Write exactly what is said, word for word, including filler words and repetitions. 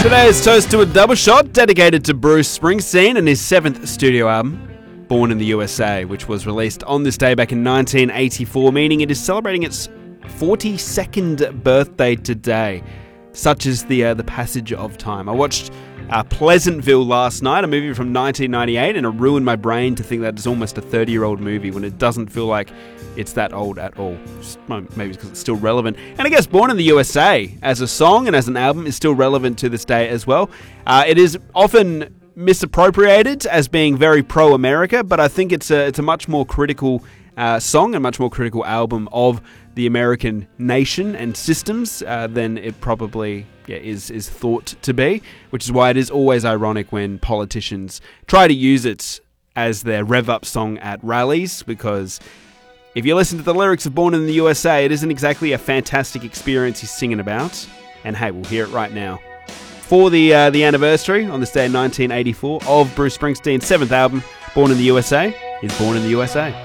Today's toast to a double shot dedicated to Bruce Springsteen and his seventh studio album, Born in the U S A, which was released on this day back in nineteen eighty-four, meaning it is celebrating its forty-second birthday today. Such is the uh, the passage of time. I watched uh, Pleasantville last night, a movie from nineteen ninety-eight, and it ruined my brain to think that it's almost a thirty-year-old movie when it doesn't feel like it's that old at all. Just, well, maybe because it's still relevant. And I guess Born in the U S A, as a song and as an album, is still relevant to this day as well. Uh, it is often misappropriated as being very pro-America, but I think it's a, it's a much more critical uh, song and much more critical album of the American nation and systems uh, than it probably yeah, is is thought to be, which is why it is always ironic when politicians try to use it as their rev-up song at rallies, because if you listen to the lyrics of Born in the U S A, it isn't exactly a fantastic experience he's singing about. And hey, we'll hear it right now. For the uh, the anniversary, on this day in nineteen eighty-four, of Bruce Springsteen's seventh album, Born in the U S A, is Born in the U S A.